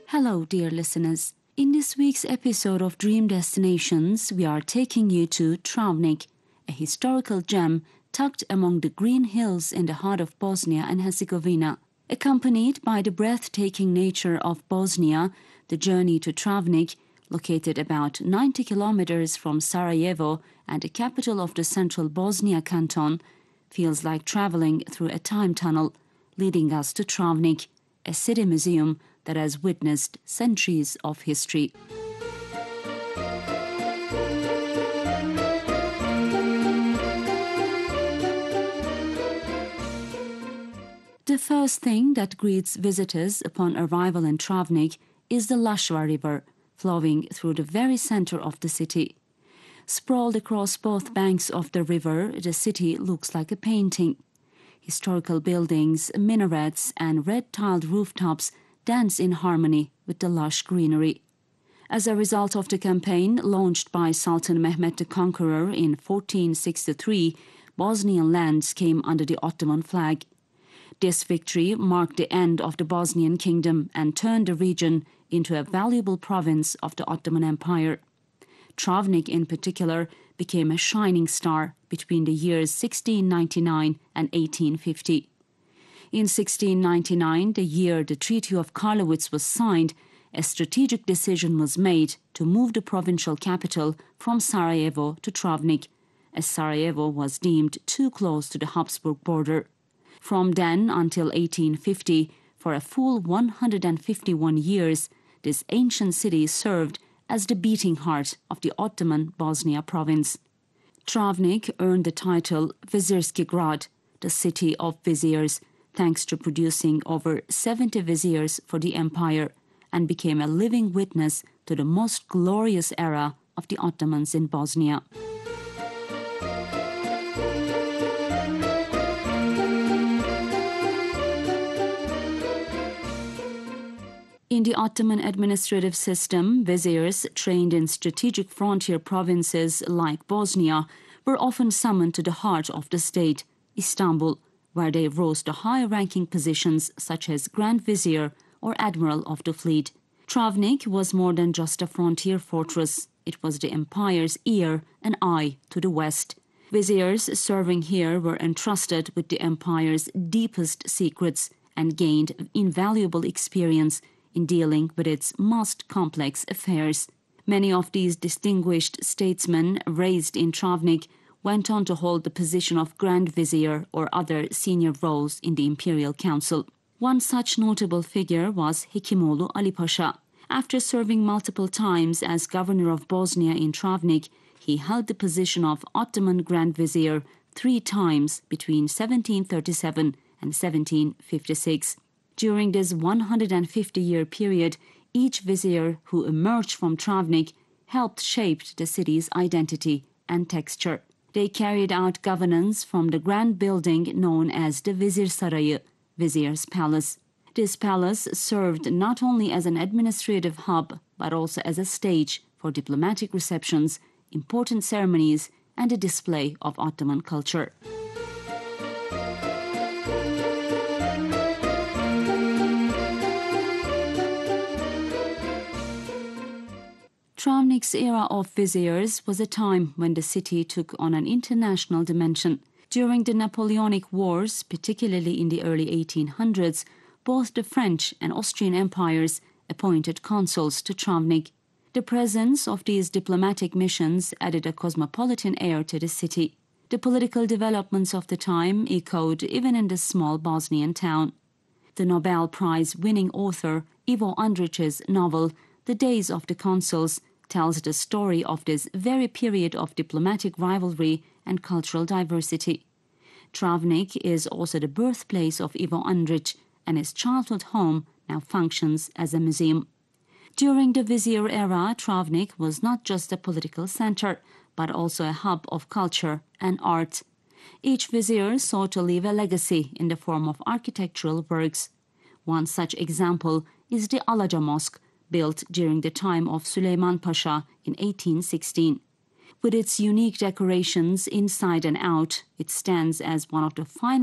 Hello, dear listeners. In this week's episode of Dream Destinations, we are taking you to Travnik, a historical gem tucked among the green hills in the heart of Bosnia and Herzegovina. Accompanied by the breathtaking nature of Bosnia, the journey to Travnik, located about 90 kilometers from Sarajevo and the capital of the central Bosnia canton, feels like traveling through a time tunnel, leading us to Travnik, a city museum that has witnessed centuries of history. The first thing that greets visitors upon arrival in Travnik is the Lashva River, flowing through the very center of the city. Sprawled across both banks of the river, the city looks like a painting. Historical buildings, minarets, and red-tiled rooftops dance in harmony with the lush greenery. As a result of the campaign launched by Sultan Mehmed the Conqueror in 1463, Bosnian lands came under the Ottoman flag. This victory marked the end of the Bosnian kingdom and turned the region into a valuable province of the Ottoman Empire. Travnik, in particular, became a shining star between the years 1699 and 1850. In 1699, the year the Treaty of Karlowitz was signed, a strategic decision was made to move the provincial capital from Sarajevo to Travnik, as Sarajevo was deemed too close to the Habsburg border. From then until 1850, for a full 151 years, this ancient city served as the beating heart of the Ottoman Bosnia province. Travnik earned the title Vizirski Grad, the city of viziers, thanks to producing over 70 viziers for the empire, and became a living witness to the most glorious era of the Ottomans in Bosnia. In the Ottoman administrative system, viziers trained in strategic frontier provinces like Bosnia were often summoned to the heart of the state, Istanbul, where they rose to high-ranking positions such as Grand Vizier or Admiral of the Fleet. Travnik was more than just a frontier fortress. It was the empire's ear and eye to the west. Viziers serving here were entrusted with the empire's deepest secrets and gained invaluable experience in dealing with its most complex affairs. Many of these distinguished statesmen raised in Travnik went on to hold the position of Grand Vizier or other senior roles in the Imperial Council. One such notable figure was Hekimoğlu Ali Pasha. After serving multiple times as governor of Bosnia in Travnik, he held the position of Ottoman Grand Vizier 3 times between 1737 and 1756. During this 150-year period, each vizier who emerged from Travnik helped shape the city's identity and texture. They carried out governance from the grand building known as the Vizir Sarayı, Vizier's Palace. This palace served not only as an administrative hub, but also as a stage for diplomatic receptions, important ceremonies, and a display of Ottoman culture. Travnik's era of viziers was a time when the city took on an international dimension. During the Napoleonic Wars, particularly in the early 1800s, both the French and Austrian empires appointed consuls to Travnik. The presence of these diplomatic missions added a cosmopolitan air to the city. The political developments of the time echoed even in the small Bosnian town. The Nobel Prize-winning author Ivo Andrić's novel The Days of the Consuls tells the story of this very period of diplomatic rivalry and cultural diversity. Travnik is also the birthplace of Ivo Andrić, and his childhood home now functions as a museum. During the Vizier era, Travnik was not just a political center, but also a hub of culture and art. Each vizier sought to leave a legacy in the form of architectural works. One such example is the Alaca Mosque, built during the time of Süleyman Pasha in 1816. With its unique decorations inside and out, it stands as one of the finest